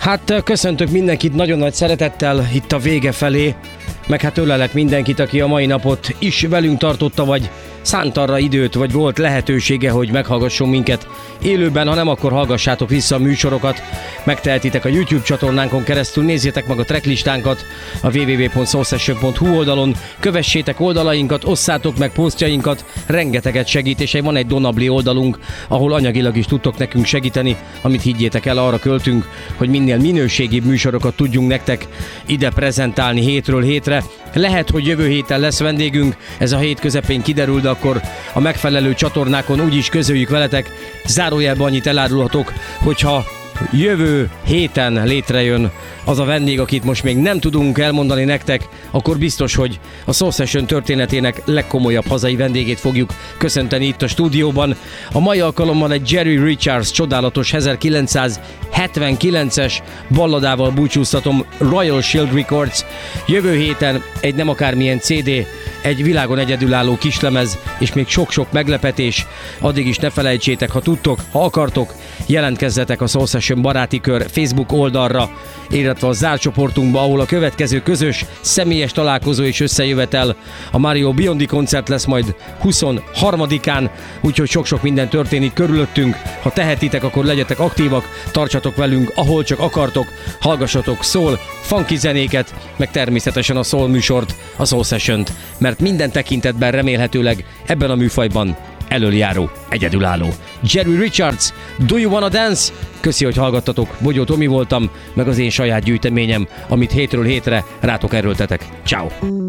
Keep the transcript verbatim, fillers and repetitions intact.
Hát köszöntök mindenkit nagyon nagy szeretettel itt a vége felé, meg hát ölelek mindenkit, aki a mai napot is velünk tartotta, vagy szánt arra időt, vagy volt lehetősége, hogy meghallgasson minket élőben, ha nem, akkor hallgassátok vissza a műsorokat, megtehetitek a YouTube csatornánkon keresztül, nézzétek meg a tracklistánkat a double-u double-u double-u pont soulsession pont hu oldalon, kövessétek oldalainkat, osszátok meg posztjainkat, rengeteget segít, és van egy Donabli oldalunk, ahol anyagilag is tudtok nekünk segíteni, amit higgyétek el, arra költünk, hogy minél minőségibb műsorokat tudjunk nektek ide prezentálni hétről hétre. Lehet, hogy jövő héten lesz vendégünk, ez a hét közepén kiderül, de akkor a megfelelő csatornákon úgyis közöljük veletek. Zárójelben annyit elárulhatok, hogyha jövő héten létrejön az a vendég, akit most még nem tudunk elmondani nektek, akkor biztos, hogy a Soul Session történetének legkomolyabb hazai vendégét fogjuk köszönteni itt a stúdióban. A mai alkalommal egy Jerry Richards csodálatos ezerkilencszázhetvenkilences balladával búcsúztatom, Royal Shield Records. Jövő héten egy nem akármilyen cé dé, egy világon egyedülálló kislemez, és még sok-sok meglepetés. Addig is ne felejtsétek, ha tudtok, ha akartok, jelentkezzetek a Soul Session baráti kör Facebook oldalra, illetve a zárt csoportunkba, ahol a következő közös személyes találkozó és összejövetel, a Mario Biondi koncert lesz majd huszonharmadikán, úgyhogy sok-sok minden történik körülöttünk. Ha tehetitek, akkor legyetek aktívak, tartsatok velünk, ahol csak akartok, hallgassatok soul, funky zenéket, meg természetesen a soul műsort, a Soul Sessiont, mert minden tekintetben remélhetőleg ebben a műfajban elöljáró, egyedülálló. Jerry Richards, Do You Wanna Dance? Köszi, hogy hallgattatok. Bogyó Tomi voltam, meg az én saját gyűjteményem, amit hétről hétre rátok erőltetek. Ciao.